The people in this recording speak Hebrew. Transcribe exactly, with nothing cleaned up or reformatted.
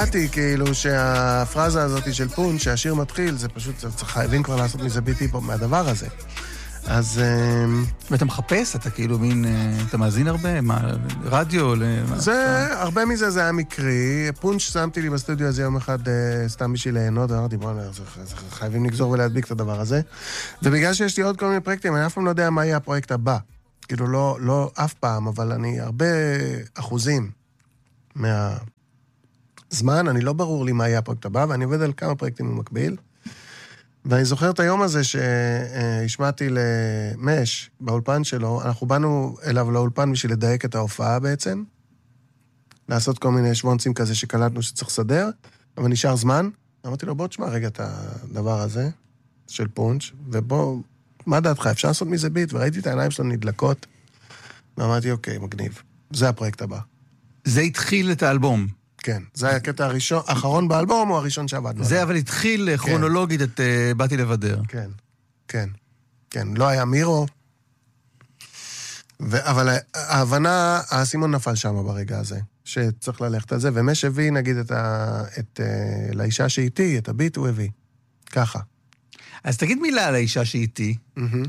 ידעתי כאילו שהפרזה הזאת של פונץ' שהשיר מתחיל, זה פשוט, חייבים כבר לעשות מזה ביט היפ-הופ מהדבר הזה. אז... ואתה מחפש, אתה כאילו מין, אתה מאזין הרבה? מה, רדיו? זה, הרבה מזה זה היה מקרי. פונץ' שמתי לי בסטודיו הזה יום אחד סתם בשביל ליהנות, אמרתי, בוא, חייבים לגזור ולהדביק את הדבר הזה. ובגלל שיש לי עוד כל מיני פרויקטים, אני אף פעם לא יודע מה יהיה הפרויקט הבא. כאילו לא, לא אף פעם, אבל אני הרבה אחוזים מהזמן, אני לא ברור לי מה יהיה הפרויקט הבא, ואני עובד על כמה פרויקטים במקביל. ואני זוכר את היום הזה שהשמעתי למש באולפן שלו, אנחנו באנו אליו לאולפן בשביל לדייק את ההופעה בעצם, לעשות כל מיני שבונצים כזה שקלטנו שצריך לסדר, אבל נשאר זמן. אמרתי לו, בוא תשמע רגע את הדבר הזה של פונץ', ובוא, מה דעתך? אפשר לעשות מזה ביט? וראיתי את העיניים שלו נדלקות, ואמרתי, אוקיי, מגניב. זה הפרויקט הבא. זה התחיל את האלבום. כן, זה היה הקטע הראשון, האחרון באלבום הוא הראשון שעבדנו. זה אבל התחיל כרונולוגית את באתי לבדר. כן, כן, כן, לא היה מירו, אבל ההבנה, הסימון נפל שם ברגע הזה, שצריך ללכת על זה, ומש הביא, נגיד, את לאישה שאיתי, את הביט הוא הביא, ככה. אז תגיד מילה על האישה שאיתי.